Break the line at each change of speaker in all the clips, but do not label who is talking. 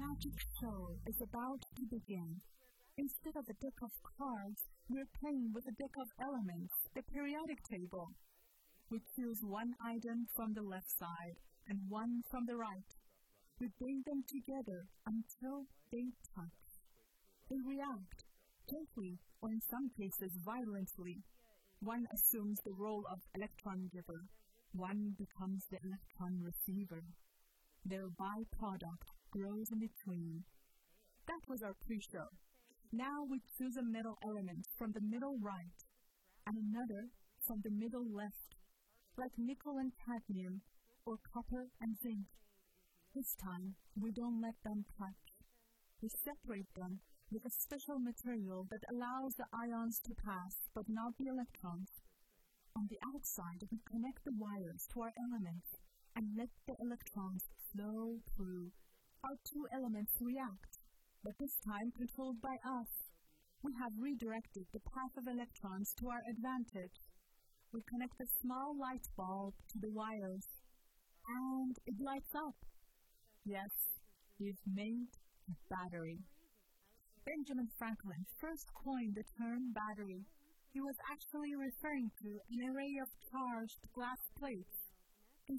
magic show is about to begin. Instead of a deck of cards, we're playing with a deck of elements, the periodic table. We choose one item from the left side and one from the right. We bring them together until they touch. They react, gently or in some cases violently. One assumes the role of electron giver. One becomes the electron receiver. Their byproduct grows in between. That was our pre-show. Now we choose a middle element from the middle right and another from the middle left, like nickel and cadmium or copper and zinc. This time, we don't let them touch. We separate them with a special material that allows the ions to pass but not the electrons. On the outside, we connect the wires to our elements and let the electrons flow through. Our two elements react, but this time controlled by us. We have redirected the path of electrons to our advantage. We connect a small light bulb to the wires, and it lights up. Yes, we've made a battery. Benjamin Franklin first coined the term battery. He was actually referring to an array of charged glass plates. In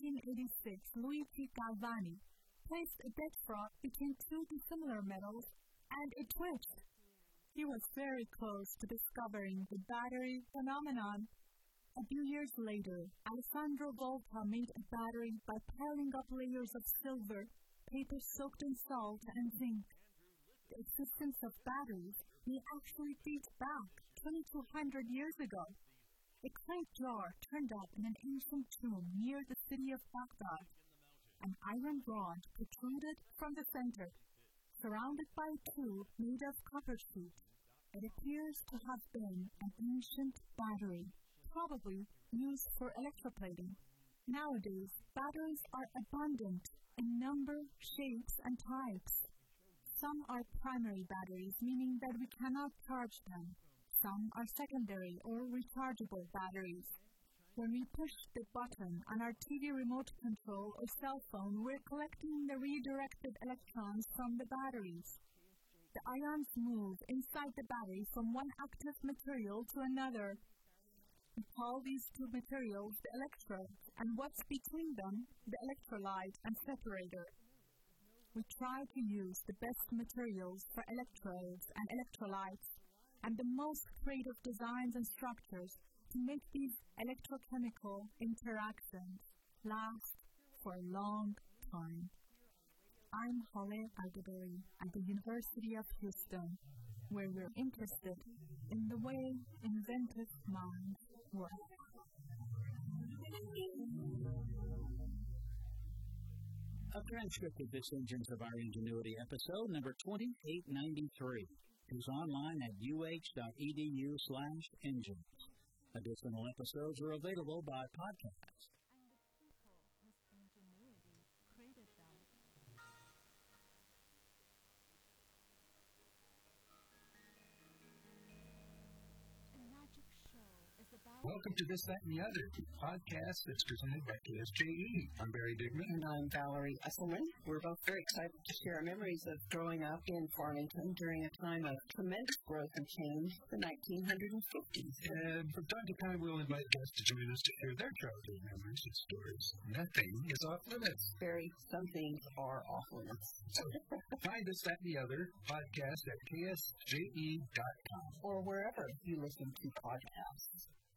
1786, Luigi Galvani placed a dead frog between two dissimilar metals, and it twitched. He was very close to discovering the battery phenomenon. A few years later, Alessandro Volta made a battery by piling up layers of silver, paper soaked in salt, and zinc. The existence of batteries may actually date back 2,200 years ago. A clay jar turned up in an ancient tomb near the city of Baghdad. An iron rod protruded from the center, surrounded by a tube made of copper sheet. It appears to have been an ancient battery, probably used for electroplating. Nowadays, batteries are abundant in number, shapes, and types. Some are primary batteries, meaning that we cannot charge them. Some are secondary or rechargeable batteries. When we push the button on our TV remote control or cell phone, we're collecting the redirected electrons from the batteries. The ions move inside the battery from one active material to another. We call these two materials the electrodes, and what's between them, the electrolyte and separator. We try to use the best materials for electrodes and electrolytes, and the most creative designs and structures to make these electrochemical interactions last for a long time. I'm Holly Agudori at the University of Houston, where we're interested in the way inventive minds work.
A transcript of this Engines of Our Ingenuity episode, number 2893, is online at uh.edu/engines. Additional episodes are available by podcast.
Welcome to This, That, and the Other, podcast that's presented by KSJE. I'm Barry Digman.
And I'm Valerie Esselman. We're both very excited to share our memories of growing up in Farmington during a time of tremendous growth and change, the 1950s.
And from time to time, we'll invite guests to join us to share their childhood memories and stories. Nothing is off limits.
Barry, some things are off limits.
So, find This, That, and the Other podcast at ksje.com.
Or wherever you listen to podcasts.